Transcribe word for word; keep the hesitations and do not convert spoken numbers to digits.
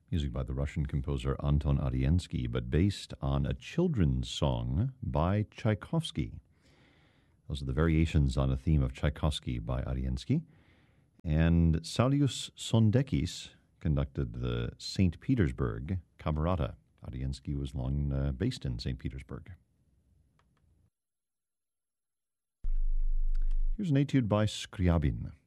music by the Russian composer Anton Ariensky, but based on a children's song by Tchaikovsky. Those are the variations on a theme of Tchaikovsky by Ariensky. And Saulius Sondekis conducted the Saint Petersburg Camerata. Ariensky was long uh, based in Saint Petersburg. Here's an etude by Scriabin.